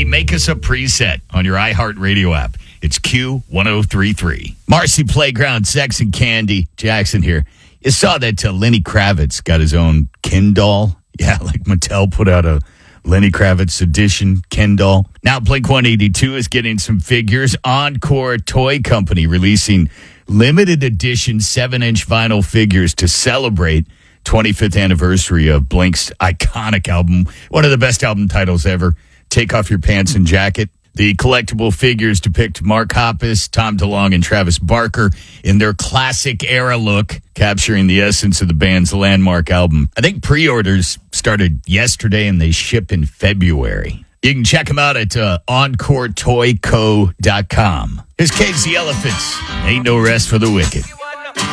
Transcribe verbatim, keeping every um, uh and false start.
make us a preset on your iHeartRadio app. It's Q ten thirty-three. Marcy Playground, Sex and Candy. Jackson here. You saw that uh, Lenny Kravitz got his own Ken doll. Yeah, like Mattel put out a Lenny Kravitz edition Ken doll. Now Blink one eighty-two is getting some figures. Encore Toy Company releasing limited edition seven-inch vinyl figures to celebrate twenty-fifth anniversary of Blink's iconic album. One of the best album titles ever. Take Off Your Pants and Jacket. The collectible figures depict Mark Hoppus, Tom DeLonge, and Travis Barker in their classic era look, capturing the essence of the band's landmark album. I think pre-orders started yesterday and they ship in February. You can check them out at uh, encore toy co dot com. Here's Cage the Elephants. Ain't no rest for the wicked.